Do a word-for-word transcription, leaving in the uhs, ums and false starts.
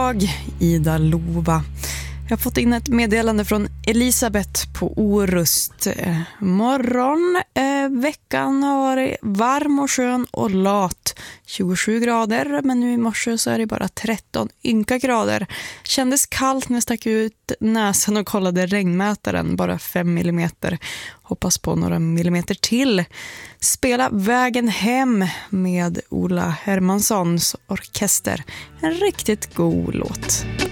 dag, Ida Lova. Jag har fått in ett meddelande från Elisabeth på Orust. Eh, morgon, eh, veckan har varit varm och skön och lat. tjugosju grader, men nu i morse så är det bara tretton ynka grader. Kändes kallt när jag stack ut näsan och kollade regnmätaren, bara fem millimeter. Hoppas på några millimeter till. Spela Vägen hem med Ola Hermanssons orkester. En riktigt god låt.